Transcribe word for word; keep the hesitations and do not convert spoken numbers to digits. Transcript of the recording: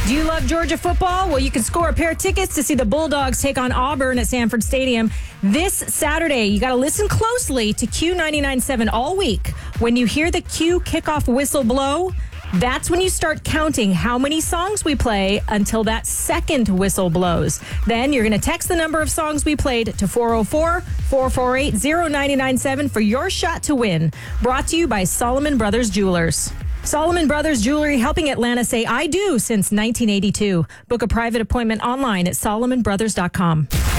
Do you love Georgia football? Well, you can score a pair of tickets to see the Bulldogs take on Auburn at Sanford Stadium this Saturday. You got to listen closely to Q ninety-nine point seven all week. When you hear the Q kickoff whistle blow, that's when you start counting how many songs we play until that second whistle blows. Then you're going to text the number of songs we played to four oh four, four four eight, oh nine nine seven for your shot to win. Brought to you by Solomon Brothers Jewelers. Solomon Brothers Jewelry, helping Atlanta say I do since nineteen eighty-two. Book a private appointment online at solomon brothers dot com.